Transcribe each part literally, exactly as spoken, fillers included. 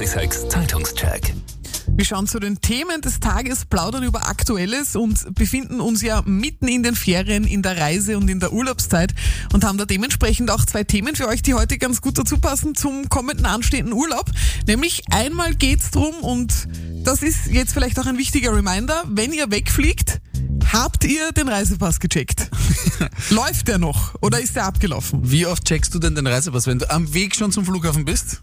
vierundzwanzig Zeitungscheck. Wir schauen zu den Themen des Tages, plaudern über Aktuelles und befinden uns ja mitten in den Ferien, in der Reise und in der Urlaubszeit und haben da dementsprechend auch zwei Themen für euch, die heute ganz gut dazu passen zum kommenden anstehenden Urlaub. Nämlich einmal geht's drum, und das ist jetzt vielleicht auch ein wichtiger Reminder, wenn ihr wegfliegt, habt ihr den Reisepass gecheckt? Läuft der noch oder ist der abgelaufen? Wie oft checkst du denn den Reisepass, wenn du am Weg schon zum Flughafen bist?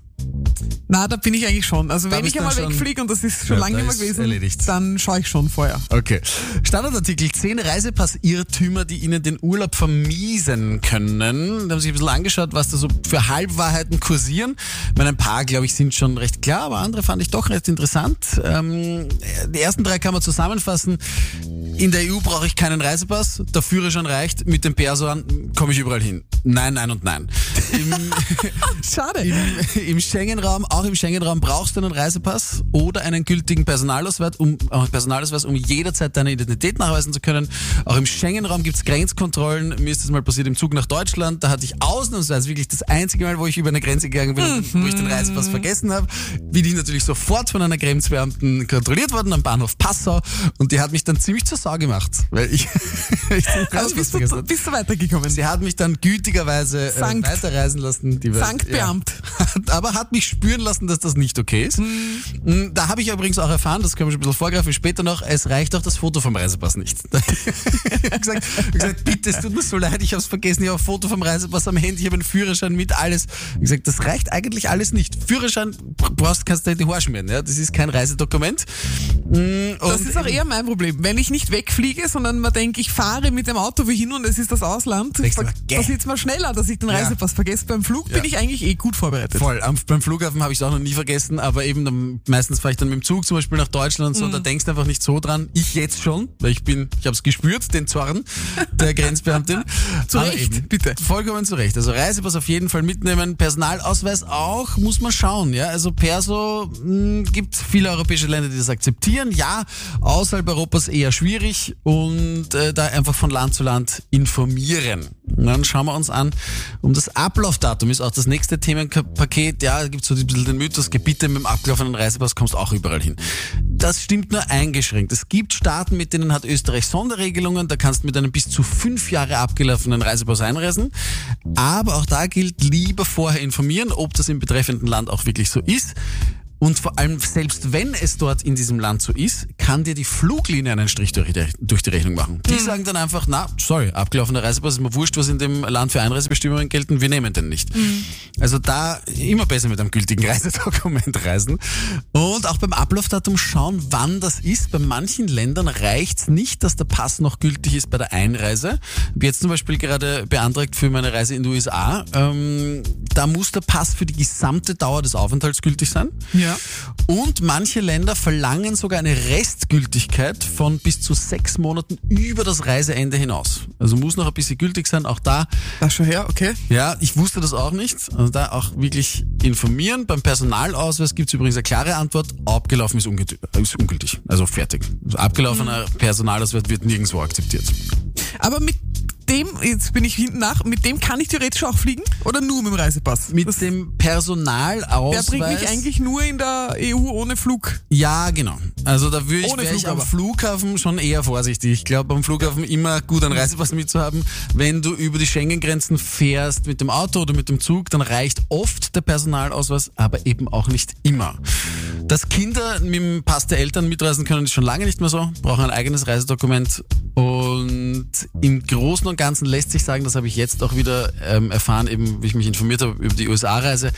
Na, da bin ich eigentlich schon. Also Da wenn bist ich du einmal dann schon- wegfliege, und das ist schon Ja, lange da immer ist gewesen, erledigt. dann schaue ich schon vorher. Okay. Standardartikel, zehn Reisepass-Irrtümer, die Ihnen den Urlaub vermiesen können. Da haben sich ein bisschen angeschaut, was da so für Halbwahrheiten kursieren. Ich meine, ein paar, glaube ich, sind schon recht klar, aber andere fand ich doch recht interessant. Ähm, die ersten drei kann man zusammenfassen. In der E U brauche ich keinen Reisepass, der Führerschein reicht, mit dem Perso an komme ich überall hin. Nein, nein und nein. Im, Schade. Im, im Schengen-Raum, auch im Schengen-Raum brauchst du einen Reisepass oder einen gültigen Personalausweis, um, äh, Personalausweis, um jederzeit deine Identität nachweisen zu können. Auch im Schengen-Raum gibt's Grenzkontrollen. Mir ist das mal passiert im Zug nach Deutschland. Da hatte ich ausnahmsweise wirklich das einzige Mal, wo ich über eine Grenze gegangen bin, mhm. wo ich den Reisepass vergessen habe. Bin ich natürlich sofort von einer Grenzbeamten kontrolliert worden am Bahnhof Passau, und die hat mich dann ziemlich zur Sau gemacht, weil ich, ich den Also Reisepass bist vergessen du, habe. bist du weitergekommen? Sie hat mich dann gütigerweise äh, Sankt. weiterreisen lassen. Die war- Sankt Beamt. Ja. Aber hat mich spüren lassen, dass das nicht okay ist. Mhm. Da habe ich übrigens auch erfahren, das können wir schon ein bisschen vorgreifen später noch, es reicht auch das Foto vom Reisepass nicht. Ich habe gesagt, ich hab gesagt, bitte, es tut mir so leid, ich habe es vergessen, ich habe ein Foto vom Reisepass am Handy, ich habe einen Führerschein mit, alles. Ich habe gesagt, das reicht eigentlich alles nicht. Führerschein brauchst, kannst du in die Haare schmieren, ja? Das ist kein Reisedokument. Mhm. Das Und ist auch eher mein Problem. Wenn ich nicht wegfliege, sondern man denkt, ich fahre mit dem Auto wohin und es ist das Ausland, Denkst du, da gäh. passiert es mal schneller, dass ich den Ja. Reisepass vergesse. Beim Flug Ja. bin ich eigentlich eh gut vorbereitet. Voll, am, beim Flughafen habe ich es auch noch nie vergessen, aber eben dann, meistens fahre ich dann mit dem Zug zum Beispiel nach Deutschland und so, Mhm. da denkst du einfach nicht so dran. Ich jetzt schon, weil ich bin, ich habe es gespürt, den Zorn der Grenzbeamtin. Zu Aber Recht, eben, bitte. Vollkommen zu Recht. Also Reisepass auf jeden Fall mitnehmen, Personalausweis auch, muss man schauen. Ja, also Perso mh, gibt viele europäische Länder, die das akzeptieren. Ja, außerhalb Europas eher schwierig, und äh, da einfach von Land zu Land informieren. Und dann schauen wir uns an, um das Ablaufdatum ist auch das nächste Themenpaket. Ja, da gibt es so ein bisschen den Mythos, bitte mit dem abgelaufenen Reisepass kommst auch überall hin. Das stimmt nur eingeschränkt. Es gibt Staaten, mit denen hat Österreich Sonderregelungen, da kannst du mit einem bis zu fünf Jahre abgelaufenen Reisepass einreisen. Aber auch da gilt, lieber vorher informieren, ob das im betreffenden Land auch wirklich so ist. Und vor allem, selbst wenn es dort in diesem Land so ist, kann dir die Fluglinie einen Strich durch die, durch die Rechnung machen. Die sagen dann einfach, na, sorry, abgelaufener Reisepass, ist mir wurscht, was in dem Land für Einreisebestimmungen gelten, wir nehmen den nicht. Mhm. Also da immer besser mit einem gültigen Reisedokument reisen. Und auch beim Ablaufdatum schauen, wann das ist. Bei manchen Ländern reicht's nicht, dass der Pass noch gültig ist bei der Einreise. Ich habe jetzt zum Beispiel gerade beantragt für meine Reise in die U S A. Ähm, da muss der Pass für die gesamte Dauer des Aufenthalts gültig sein. Ja. Und manche Länder verlangen sogar eine Restgültigkeit von bis zu sechs Monaten über das Reiseende hinaus. Also muss noch ein bisschen gültig sein, auch da. Das schon her, okay. Ja, ich wusste das auch nicht. Also da auch wirklich informieren. Beim Personalausweis gibt es übrigens eine klare Antwort. Abgelaufen ist ungültig. Ist ungültig. Also fertig. Also abgelaufener Personalausweis wird nirgendwo akzeptiert. Aber mit dem, jetzt bin ich hinten nach, mit dem kann ich theoretisch auch fliegen? Oder nur mit dem Reisepass? Mit das, dem Personalausweis. der bringt mich eigentlich nur in der E U ohne Flug. Ja, genau. Also da würde ich, Ohne wäre ich Flug am aber. Flughafen schon eher vorsichtig. Ich glaube, am Flughafen immer gut einen Reisepass mitzuhaben. Wenn du über die Schengen-Grenzen fährst mit dem Auto oder mit dem Zug, dann reicht oft der Personalausweis, aber eben auch nicht immer. Dass Kinder mit dem Pass der Eltern mitreisen können, ist schon lange nicht mehr so. Brauchen ein eigenes Reisedokument. Und im Großen und Ganzen lässt sich sagen, das habe ich jetzt auch wieder ähm, erfahren, eben wie ich mich informiert habe über die U S A-Reise,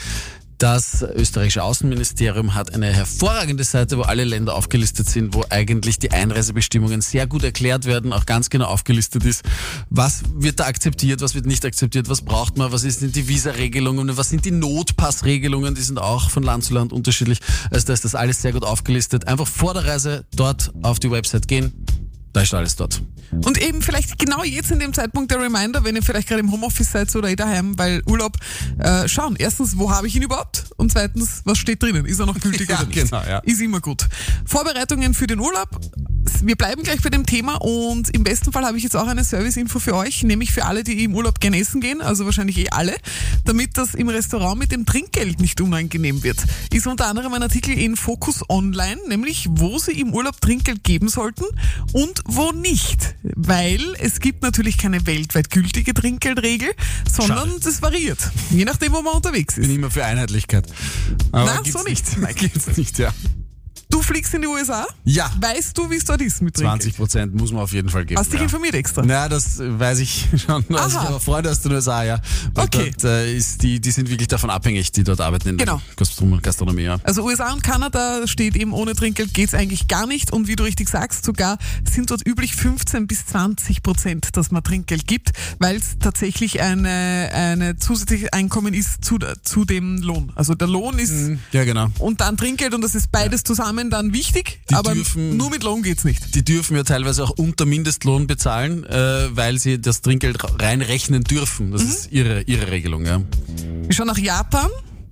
das österreichische Außenministerium hat eine hervorragende Seite, wo alle Länder aufgelistet sind, wo eigentlich die Einreisebestimmungen sehr gut erklärt werden, auch ganz genau aufgelistet ist, was wird da akzeptiert, was wird nicht akzeptiert, was braucht man, was sind die Visa-Regelungen, was sind die Notpassregelungen, die sind auch von Land zu Land unterschiedlich. Also da ist das alles sehr gut aufgelistet. Einfach vor der Reise dort auf die Website gehen. Da ist alles dort. Und eben vielleicht genau jetzt in dem Zeitpunkt der Reminder, wenn ihr vielleicht gerade im Homeoffice seid oder eh daheim, weil Urlaub, äh, schauen. Erstens, wo habe ich ihn überhaupt? und zweitens, was steht drinnen? Ist er noch gültig Ja, oder nicht? genau, ja. Ist immer gut. Vorbereitungen für den Urlaub. Wir bleiben gleich bei dem Thema und im besten Fall habe ich jetzt auch eine Serviceinfo für euch, nämlich für alle, die im Urlaub gerne essen gehen, also wahrscheinlich eh alle, damit das im Restaurant mit dem Trinkgeld nicht unangenehm wird. Ist unter anderem ein Artikel in Focus Online, nämlich wo sie im Urlaub Trinkgeld geben sollten und wo nicht. Weil es gibt natürlich keine weltweit gültige Trinkgeldregel, sondern Schade. das variiert, je nachdem, wo man unterwegs Bin ist. immer für Einheitlichkeit. Aber Na, gibt's so nicht. Nein, gibt's nicht, ja. Du fliegst in die U S A? Ja. Weißt du, wie es dort ist mit Trinkgeld? zwanzig Prozent muss man auf jeden Fall geben. Hast dich ja. informiert extra? Na, das weiß ich schon. Also Aha. ich habe Freunde aus den U S A, ja. Weil Okay. Dort, äh, ist die, die sind wirklich davon abhängig, die dort arbeiten in Genau. der Gastrom- Gastronomie. Ja. Also U S A und Kanada steht eben ohne Trinkgeld geht's eigentlich gar nicht und wie du richtig sagst, sogar sind dort üblich fünfzehn bis zwanzig Prozent, dass man Trinkgeld gibt, weil es tatsächlich eine, eine zusätzliche Einkommen ist zu, zu dem Lohn. Also der Lohn ist Ja, genau. und dann Trinkgeld und das ist beides zusammen dann wichtig, Die aber dürfen- nur mit Lohn geht's nicht. Die dürfen ja teilweise auch unter Mindestlohn bezahlen, äh, weil sie das Trinkgeld reinrechnen dürfen. Das ist ihre, ihre Regelung, ja. Wir schauen nach Japan.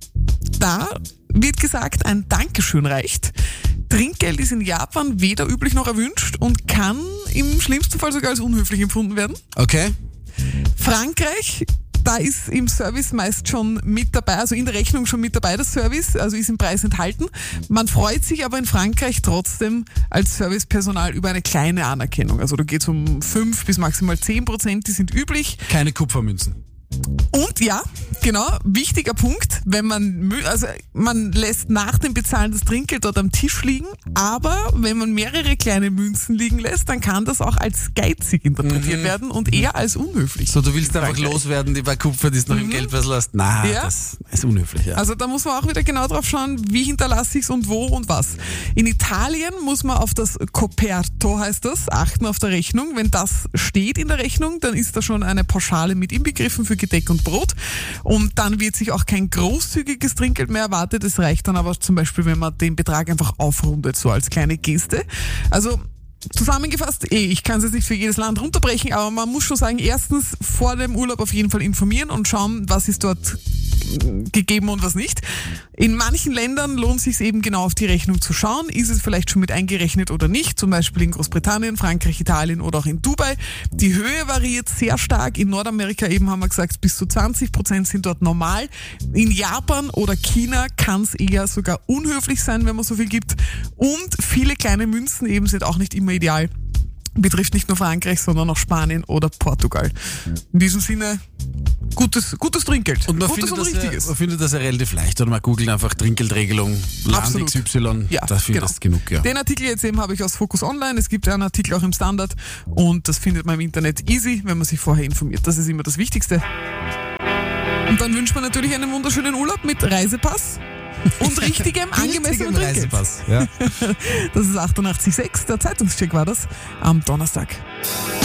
Da wird gesagt, ein Dankeschön reicht. Trinkgeld ist in Japan weder üblich noch erwünscht und kann im schlimmsten Fall sogar als unhöflich empfunden werden. Okay. Frankreich, da ist im Service meist schon mit dabei, also in der Rechnung schon mit dabei das Service, also ist im Preis enthalten. Man freut sich aber in Frankreich trotzdem als Servicepersonal über eine kleine Anerkennung. Also da geht es um fünf bis maximal zehn Prozent, die sind üblich. Keine Kupfermünzen. Und ja, genau, wichtiger Punkt, wenn man, mü- also man lässt nach dem Bezahlen das Trinkgeld dort am Tisch liegen, aber wenn man mehrere kleine Münzen liegen lässt, dann kann das auch als geizig interpretiert werden und eher als unhöflich. So, du willst einfach Frankreich. loswerden, die bei Kupfer, die es noch im Geldbörsel hast. Na, Ja. das ist unhöflich, ja. Also da muss man auch wieder genau drauf schauen, wie hinterlasse ich es und wo und was. In Italien muss man auf das Coperto, heißt das, achten auf der Rechnung. Wenn das steht in der Rechnung, dann ist da schon eine Pauschale mit inbegriffen für Gedeck und Brot. Und dann wird sich auch kein großzügiges Trinkgeld mehr erwartet. Es reicht dann aber zum Beispiel, wenn man den Betrag einfach aufrundet, so als kleine Geste. Also zusammengefasst, eh, ich kann es jetzt nicht für jedes Land runterbrechen, aber man muss schon sagen, erstens vor dem Urlaub auf jeden Fall informieren und schauen, was ist dort gegeben und was nicht. In manchen Ländern lohnt es sich eben genau auf die Rechnung zu schauen. Ist es vielleicht schon mit eingerechnet oder nicht? Zum Beispiel in Großbritannien, Frankreich, Italien oder auch in Dubai. Die Höhe variiert sehr stark. In Nordamerika eben haben wir gesagt, bis zu zwanzig Prozent sind dort normal. In Japan oder China kann es eher sogar unhöflich sein, wenn man so viel gibt. Und viele kleine Münzen eben sind auch nicht immer ideal. Betrifft nicht nur Frankreich, sondern auch Spanien oder Portugal. In diesem Sinne, gutes, gutes Trinkgeld. Und man gutes findet, und das ja, richtiges. man findet das ja relativ leicht. Oder man googelt einfach Trinkgeldregelung, Land Absolut. X Y, Ja, da findest genau. genug, ja. Den Artikel jetzt eben habe ich aus Focus Online. Es gibt einen Artikel auch im Standard und das findet man im Internet easy, wenn man sich vorher informiert. Das ist immer das Wichtigste. Und dann wünscht man natürlich einen wunderschönen Urlaub mit Reisepass und richtigem, angemessenem Gültigem Trinkgeld. Reisepass, ja. Das ist achtundachtzig Komma sechs, der Zeitungscheck war das, am Donnerstag.